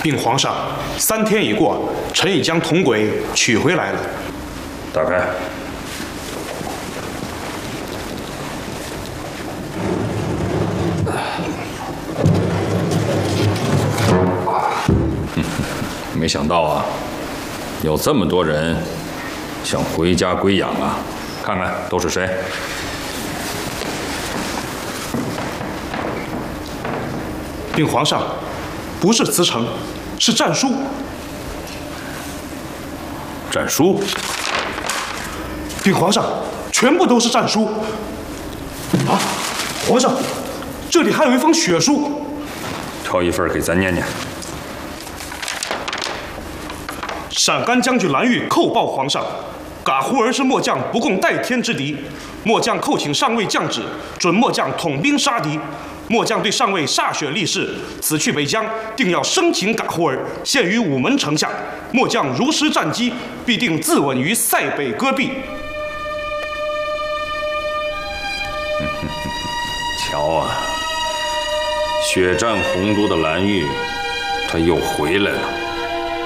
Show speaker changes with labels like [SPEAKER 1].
[SPEAKER 1] 禀皇上，3天已过，臣已将铜轨取回来了。
[SPEAKER 2] 打开。没想到啊，有这么多人想回家归养啊！看看都是谁？
[SPEAKER 1] 禀皇上，不是辞呈，是战书。
[SPEAKER 2] 战书？
[SPEAKER 1] 禀皇上，全部都是战书。啊，皇上，这里还有一封血书。
[SPEAKER 2] 挑一份给咱念念。
[SPEAKER 1] 陕甘将军蓝玉叩报皇上，噶忽儿是末将不共戴天之敌，末将叩请上尉降旨，准末将统兵杀敌。末将对上尉歃血立誓，此去北疆定要生擒噶忽儿，献于午门城下。末将如实战机，必定自刎于塞北戈壁。
[SPEAKER 2] 瞧啊，血战洪都的蓝玉，他又回来了。